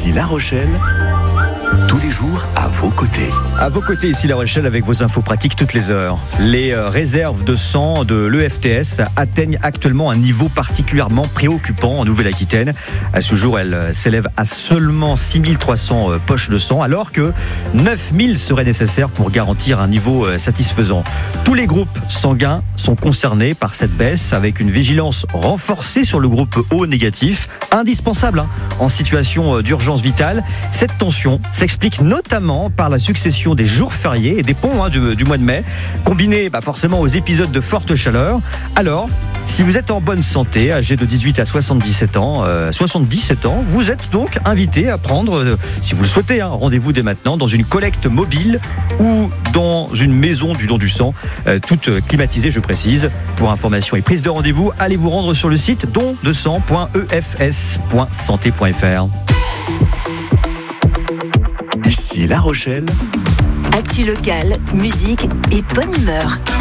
Ici La Rochelle, tous les jours à vos côtés. À vos côtés, ici La Rochelle, avec vos infos pratiques toutes les heures. Les réserves de sang de l'EFTS atteignent actuellement un niveau particulièrement préoccupant en Nouvelle-Aquitaine. À ce jour, elles s'élèvent à seulement 6300 poches de sang, alors que 9000 seraient nécessaires pour garantir un niveau satisfaisant. Tous les groupes sanguins sont concernés par cette baisse, avec une vigilance renforcée sur le groupe O négatif, indispensable en situation d'urgence vitale. Cette tension s'explique notamment par la succession des jours fériés et des ponts du mois de mai, combinés forcément aux épisodes de forte chaleur. Alors, si vous êtes en bonne santé, âgé de 18 à 77 ans, vous êtes donc invité à prendre, si vous le souhaitez, rendez-vous dès maintenant dans une collecte mobile ou dans une maison du don du sang, toute climatisée, je précise. Pour information et prise de rendez-vous, allez vous rendre sur le site dondesang.efs.santé.fr. Ici La Rochelle, actu locale, musique et bonne humeur.